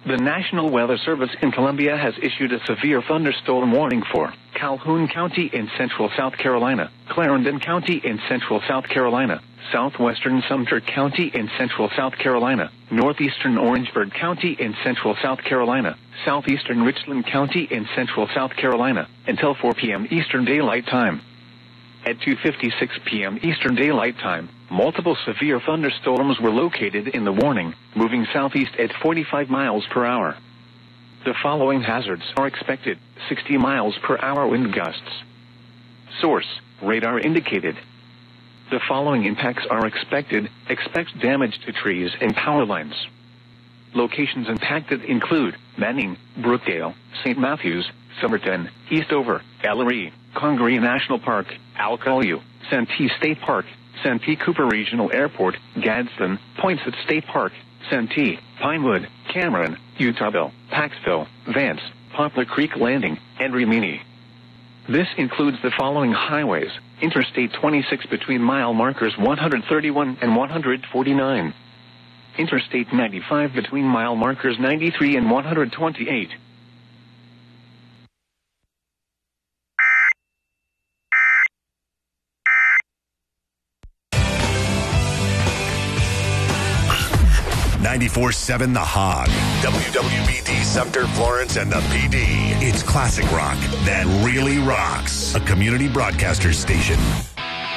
The National Weather Service in Columbia has issued a severe thunderstorm warning for Calhoun County in central South Carolina, Clarendon County in central South Carolina, southwestern Sumter County in central South Carolina, northeastern Orangeburg County in central South Carolina, southeastern Richland County in central South Carolina, until 4 p.m. Eastern Daylight Time. At 2:56 p.m. Eastern Daylight Time, multiple severe thunderstorms were located in the warning, moving southeast at 45 miles per hour. The following hazards are expected: 60 miles per hour wind gusts. Source: radar indicated. The following impacts are expected: expect damage to trees and power lines. Locations impacted include Manning, Brookdale, St. Matthews, Somerton, Eastover, Ellery, Congaree National Park, Alcolu, Santee State Park, Santee Cooper Regional Airport, Gadsden, Poinsett State Park, Santee, Pinewood, Cameron, Utahville, Paxville, Vance, Poplar Creek Landing, and Rimini. This includes the following highways: Interstate 26 between mile markers 131 and 149. Interstate 95 between mile markers 93 and 128. .7 The Hog. WWBD Sumter, Florence, and the PD. It's classic rock that really rocks. A community broadcaster station.